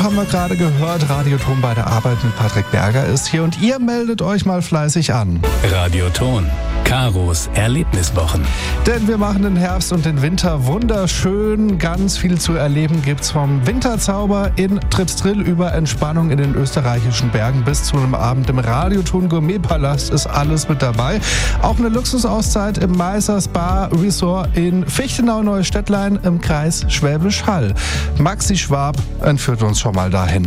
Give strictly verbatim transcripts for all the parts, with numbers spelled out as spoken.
haben wir gerade gehört. Radioton bei der Arbeit mit Patrick Berger ist hier und ihr meldet euch mal fleißig an. Radioton. Karos Erlebniswochen. Denn wir machen den Herbst und den Winter wunderschön. Ganz viel zu erleben gibt's vom Winterzauber in Tripsdrill über Entspannung in den österreichischen Bergen bis zu einem Abend im Radioton Gourmetpalast ist alles mit dabei. Auch eine Luxusauszeit im Meiser Spa Resort in Fichtenau-Neustädtlein im Kreis Schwäbisch Hall. Maxi Schwab entführt uns schon mal dahin.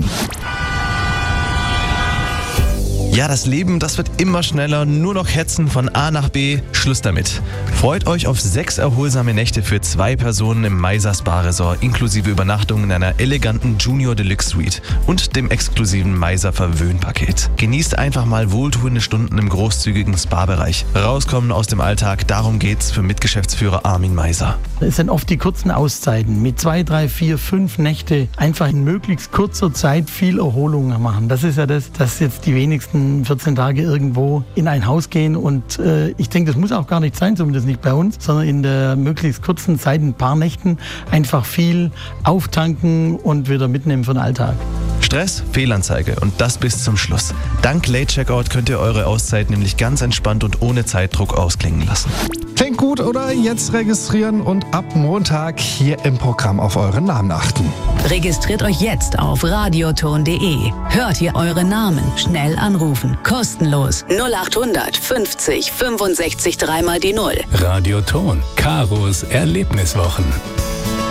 Ja, das Leben, das wird immer schneller, nur noch hetzen von A nach B, Schluss damit. Freut euch auf sechs erholsame Nächte für zwei Personen im Meiser Spa Resort, inklusive Übernachtung in einer eleganten Junior Deluxe Suite und dem exklusiven Meiser Verwöhnpaket. Genießt einfach mal wohltuende Stunden im großzügigen Spa-Bereich. Rauskommen aus dem Alltag, darum geht's für Mitgeschäftsführer Armin Meiser. Es sind oft die kurzen Auszeiten mit zwei, drei, vier, fünf Nächte einfach in möglichst kurzer Zeit viel Erholung machen. Das ist ja das, dass jetzt die wenigsten vierzehn Tage irgendwo in ein Haus gehen und äh, ich denke, das muss auch gar nicht sein, zumindest nicht bei uns, sondern in der möglichst kurzen Zeit, ein paar Nächten, einfach viel auftanken und wieder mitnehmen für den Alltag. Stress, Fehlanzeige und das bis zum Schluss. Dank Late Checkout könnt ihr eure Auszeit nämlich ganz entspannt und ohne Zeitdruck ausklingen lassen. Klingt gut, oder? Jetzt registrieren und ab Montag hier im Programm auf euren Namen achten. Registriert euch jetzt auf radioton punkt de. Hört ihr eure Namen, schnell anrufen, kostenlos null achthundert fünfzig fünfundsechzig dreimal die Null. Radioton. Karos Erlebniswochen.